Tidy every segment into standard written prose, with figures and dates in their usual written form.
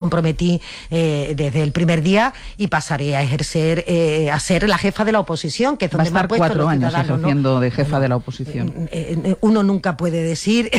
comprometí desde el primer día y pasaré a ejercer, a ser la jefa de la oposición, que es donde va a estar 4 años ejerciendo de jefa de la oposición. Uno nunca puede decir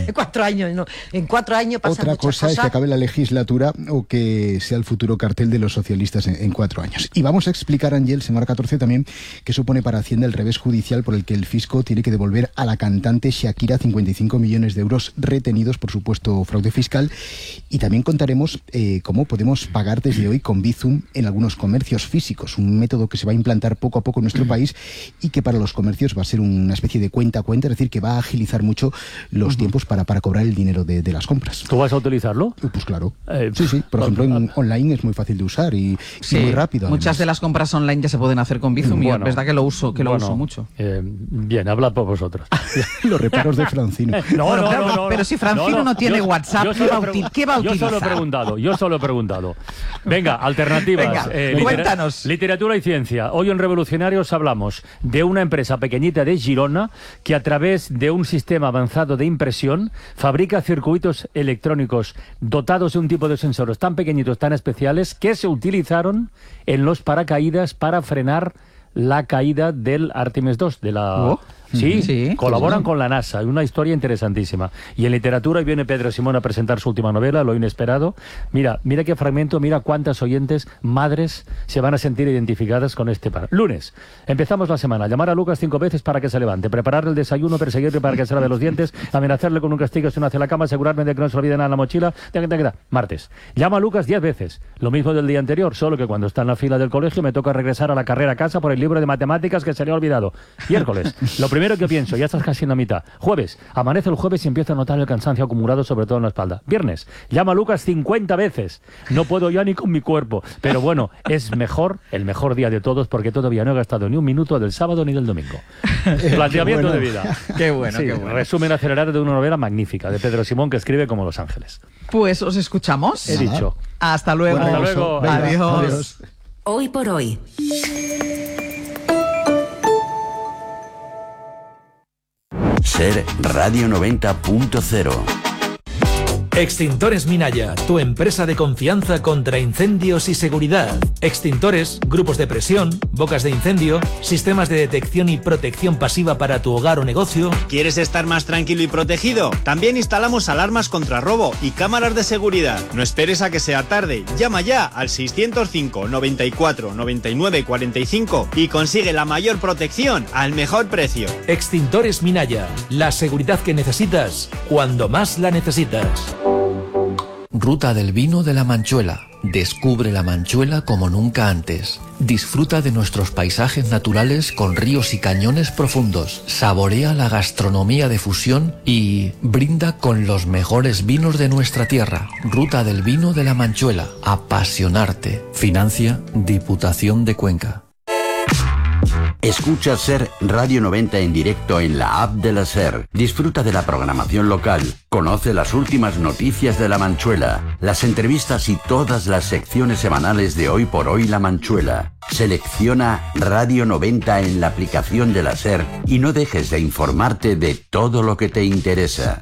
4 años, no. En 4 años pasan Otra muchas cosa es que acabe la legislatura o que sea el futuro cartel de los socialistas en 4 años. Y vamos a explicar, Ángel, semana 14 también, qué supone para Hacienda el revés judicial por el que el fisco tiene que devolver a la cantante Shakira 55 millones de euros retenidos por supuesto fraude fiscal. Y también contaremos cómo podemos pagar desde hoy con Bizum en algunos comercios físicos, un método que se va a implantar poco a poco en nuestro país y que para los comercios va a ser una especie de cuenta a cuenta, es decir, que va a agilizar mucho los tiempos para cobrar el dinero de las compras. ¿Tú vas a utilizarlo? Pues claro. Sí. Por ejemplo, online es muy fácil de usar y muy rápido. Muchas de las compras online ya se pueden hacer con Bizum y es verdad que lo uso mucho. Bien, hablad por vosotros. Los reparos de Francino. No. Pero si Francino no tiene WhatsApp, ¿qué va a utilizar? Yo solo he preguntado. Venga, alternativas. Cuéntanos. Literatura y ciencia. Hoy en Revolucionarios hablamos de una empresa pequeñita de Girona que a través de un sistema avanzado de impresión fabrica circuitos electrónicos dotados de un tipo de sensores tan pequeñitos, tan especiales, que se utilizaron en los paracaídas para frenar la caída del Artemis 2 de la... Sí, colaboran con la NASA, una historia interesantísima. Y en literatura, y viene Pedro Simón a presentar su última novela, Lo inesperado. Mira qué fragmento, mira cuántas oyentes, madres, se van a sentir identificadas con este par. Lunes, empezamos la semana. Llamar a Lucas 5 veces para que se levante, prepararle el desayuno, perseguirle para que se lave los dientes, amenazarle con un castigo si no hace la cama, asegurarme de que no se olvide nada en la mochila. Martes, llama a Lucas 10 veces. Lo mismo del día anterior, solo que cuando está en la fila del colegio me toca regresar a la carrera a casa por el libro de matemáticas que se le ha olvidado. Miércoles, lo primero que pienso, ya estás casi en la mitad. Jueves, amanece el jueves y empiezo a notar el cansancio acumulado, sobre todo en la espalda. Viernes, llama a Lucas 50 veces. No puedo ya ni con mi cuerpo. Pero bueno, es el mejor día de todos, porque todavía no he gastado ni un minuto del sábado ni del domingo. Planteamiento de vida. Qué bueno. Resumen acelerado de una novela magnífica de Pedro Simón que escribe como Los Ángeles. Pues os escuchamos. He dicho. Hasta luego. Hasta luego. Adiós. Hoy por hoy. Ser Radio 90.0. Extintores Minaya, tu empresa de confianza contra incendios y seguridad. Extintores, grupos de presión, bocas de incendio, sistemas de detección y protección pasiva para tu hogar o negocio. ¿Quieres estar más tranquilo y protegido? También instalamos alarmas contra robo y cámaras de seguridad. No esperes a que sea tarde. Llama ya al 605 94 99 45 y consigue la mayor protección al mejor precio. Extintores Minaya, la seguridad que necesitas cuando más la necesitas. Ruta del vino de La Manchuela. Descubre La Manchuela como nunca antes. Disfruta de nuestros paisajes naturales con ríos y cañones profundos. Saborea la gastronomía de fusión y brinda con los mejores vinos de nuestra tierra. Ruta del vino de La Manchuela. Apasionarte. Financia Diputación de Cuenca. Escucha Ser Radio 90 en directo en la app de la Ser. Disfruta de la programación local. Conoce las últimas noticias de La Manchuela, las entrevistas y todas las secciones semanales de Hoy por Hoy La Manchuela. Selecciona Radio 90 en la aplicación de la Ser y no dejes de informarte de todo lo que te interesa.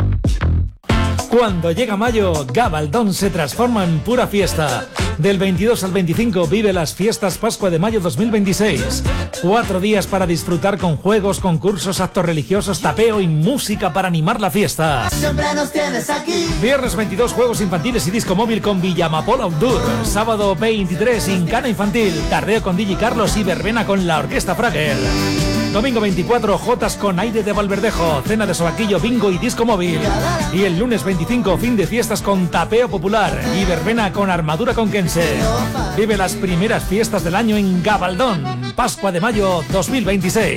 Cuando llega mayo, Gabaldón se transforma en pura fiesta. Del 22 al 25 vive las fiestas Pascua de Mayo 2026. 4 días para disfrutar con juegos, concursos, actos religiosos, tapeo y música para animar la fiesta. Siempre nos tienes aquí. Viernes 22, juegos infantiles y disco móvil con Villamapola Outdoor. Sábado 23, Incana Infantil, tardeo con DJ Carlos y verbena con la Orquesta Frager. Domingo 24, Jotas con aire de Valverdejo, cena de sobaquillo, bingo y disco móvil. Y el lunes 25, fin de fiestas con tapeo popular y verbena con armadura conquense. Vive las primeras fiestas del año en Gabaldón. Pascua de Mayo 2026.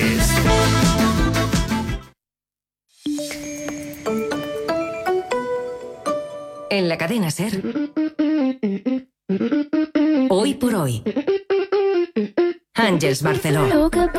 En la cadena SER. Hoy por hoy. Ángeles Barceló.